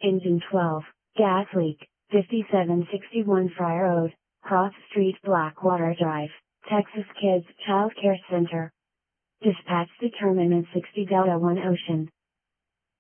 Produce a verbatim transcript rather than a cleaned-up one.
Engine twelve, gas leak, fifty-seven sixty-one Friar Road, Cross Street, Blackwater Drive, Texas Kids Child Care Center. Dispatch determinant sixty Delta one Ocean.